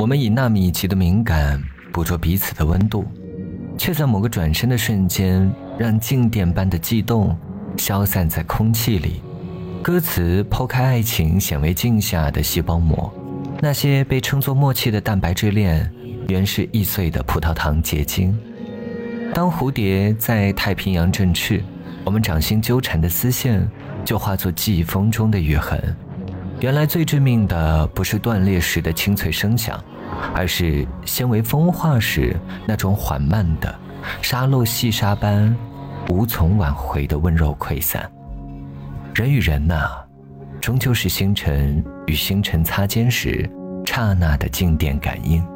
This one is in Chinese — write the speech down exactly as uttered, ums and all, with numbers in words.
我们以纳米级的敏感捕捉彼此的温度，却在某个转身的瞬间，让静电般的悸动消散在空气里。歌词剖开爱情显微镜下的细胞膜，那些被称作默契的蛋白质链，原是易碎的葡萄糖结晶。当蝴蝶在太平洋振翅，我们掌心纠缠的丝线就化作季风中的雨痕。原来最致命的不是断裂时的清脆声响，而是纤维风化时那种缓慢的沙漏细沙般无从挽回的温柔溃散。人与人呐、啊，终究是星辰与星辰擦肩时刹那的静电感应。